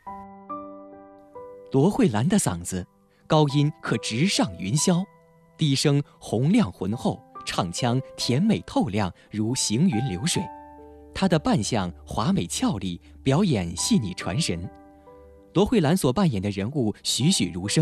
罗慧兰的嗓子，高音可直上云霄，低声洪亮浑厚，唱腔甜美透亮，如行云流水。她的扮相华美俏丽，表演细腻传神。罗慧兰所扮演的人物栩栩如生。